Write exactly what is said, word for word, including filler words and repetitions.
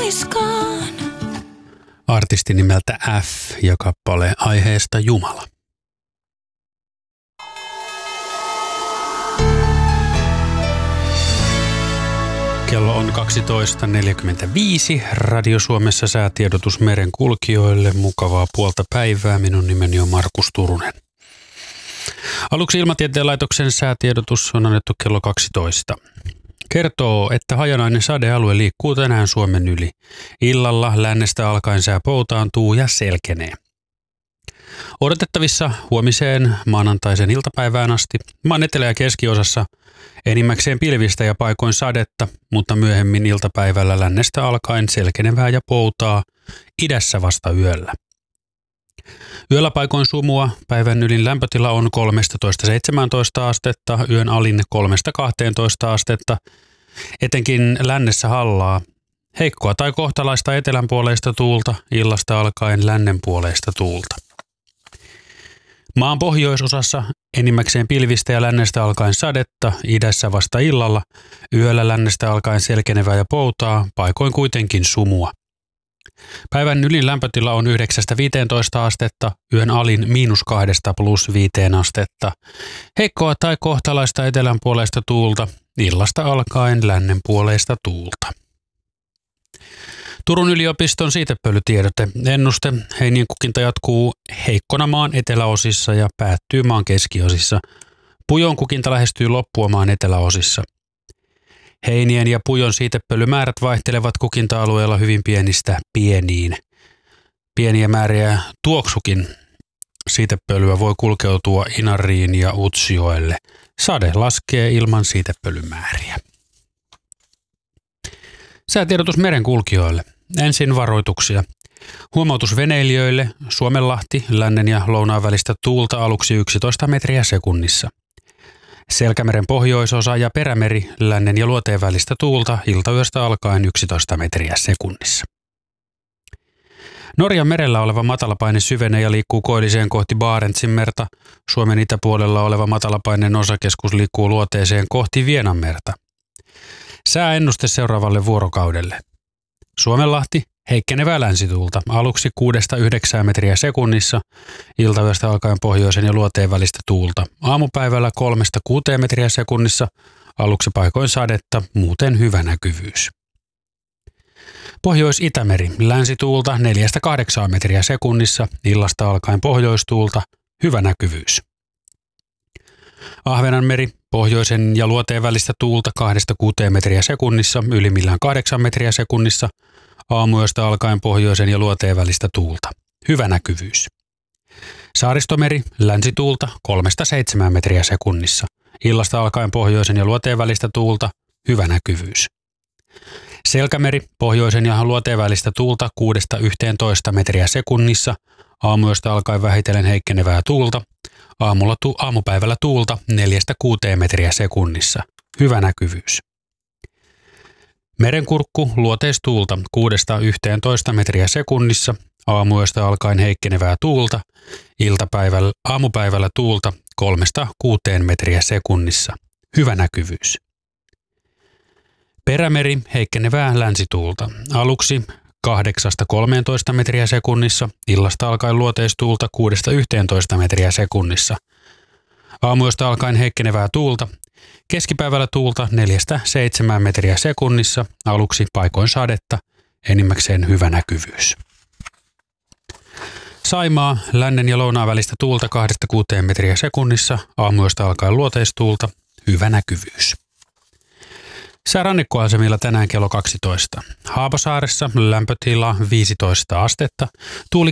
niskaan. Artisti nimeltä F ja kappale aiheesta Jumala. Kello on kaksitoista neljäkymmentäviisi. Radio Suomessa säätiedotus meren kulkijoille. Mukavaa puolta päivää. Minun nimeni on Markus Turunen. Aluksi Ilmatieteen laitoksen säätiedotus on annettu kello kaksitoista. Kertoo, että hajanainen sadealue liikkuu tänään Suomen yli. Illalla lännestä alkaen sää poutaantuu ja selkenee. Odotettavissa huomiseen maanantaisen iltapäivään asti maan etelä- ja keskiosassa enimmäkseen pilvistä ja paikoin sadetta, mutta myöhemmin iltapäivällä lännestä alkaen selkenevää ja poutaa, idässä vasta yöllä. Yöllä paikoin sumua, päivän ylin lämpötila on kolmetoista seitsemäntoista astetta, yön alin kolmesta kahteentoista astetta, etenkin lännessä hallaa. Heikkoa tai kohtalaista etelänpuoleista tuulta, illasta alkaen lännenpuoleista tuulta. Maan pohjoisosassa enimmäkseen pilvistä ja lännestä alkaen sadetta, idässä vasta illalla, yöllä lännestä alkaen selkenevää ja poutaa, paikoin kuitenkin sumua. Päivän ylin lämpötila on yhdeksästä viiteentoista astetta, yön alin miinus kahdesta plus viiteen astetta. Heikkoa tai kohtalaista etelänpuoleista tuulta, illasta alkaen lännenpuoleista tuulta. Turun yliopiston siitepölytiedote. Ennuste. Heinien kukinta jatkuu heikkona maan eteläosissa ja päättyy maan keskiosissa. Pujon kukinta lähestyy loppua maan eteläosissa. Heinien ja pujon siitepölymäärät vaihtelevat kukinta-alueella hyvin pienistä pieniin. Pieniä määriä tuoksukin siitepölyä voi kulkeutua Inariin ja Utsjoelle. Sade laskee ilman siitepölymääriä. Säätiedotus merenkulkijoille. Ensin varoituksia. Huomautus veneilijöille. Suomenlahti, lännen ja lounaan välistä tuulta aluksi yksitoista metriä sekunnissa. Selkämeren pohjoisosa ja perämeri, lännen ja luoteen välistä tuulta iltayöstä alkaen yksitoista metriä sekunnissa. Norjan merellä oleva matalapaine syvenee ja liikkuu koilliseen kohti Barentsin merta. Suomen itäpuolella oleva matalapaineen osakeskus liikkuu luoteeseen kohti Vienanmerta. Sääennuste seuraavalle vuorokaudelle. Suomenlahti, heikkenevää länsituulta, aluksi kuudesta yhdeksään metriä sekunnissa, iltayöstä alkaen pohjoisen ja luoteen välistä tuulta. Aamupäivällä kolmesta kuuteen metriä sekunnissa, aluksi paikoin sadetta, muuten hyvä näkyvyys. Pohjois-Itämeri, länsituulta neljästä kahdeksaan metriä sekunnissa, illasta alkaen pohjoistuulta, hyvä näkyvyys. Ahvenanmeri, pohjoisen ja luoteen välistä tuulta kahdesta kuuteen metriä sekunnissa, ylimmillään kahdeksan metriä sekunnissa, aamuyöstä alkaen pohjoisen ja luoteen välistä tuulta. Hyvä näkyvyys. Saaristomeri, länsituulta kolmesta seitsemään metriä sekunnissa, illasta alkaen pohjoisen ja luoteen välistä tuulta. Hyvä näkyvyys. Selkämeri, pohjoisen ja luoteen välistä tuulta kuudesta yhteentoista metriä sekunnissa, aamuyöstä alkaen vähitellen heikkenevää tuulta. Aamulla tu- aamupäivällä tuulta neljästä kuuteen metriä sekunnissa. Hyvä näkyvyys. Merenkurkku, luoteistuulta kuudesta yhteentoista metriä sekunnissa. Aamuyöstä alkaen heikkenevää tuulta. Iltapäivällä, aamupäivällä tuulta kolmesta kuuteen metriä sekunnissa. Hyvä näkyvyys. Perämeri, heikkenevää länsituulta. Aluksi kahdeksasta kolmeentoista metriä sekunnissa, illasta alkaen luoteistuulta kuudesta yhteentoista metriä sekunnissa. Aamuyöstä alkaen heikkenevää tuulta, keskipäivällä tuulta neljästä seitsemään metriä sekunnissa, aluksi paikoin sadetta, enimmäkseen hyvä näkyvyys. Saimaa, lännen ja lounaan välistä tuulta kahdesta kuuteen metriä sekunnissa, aamuyöstä alkaen luoteistuulta, hyvä näkyvyys. Sää rannikkoasemilla tänään kello kaksitoista. Haapasaaressa lämpötila viisitoista astetta, tuuli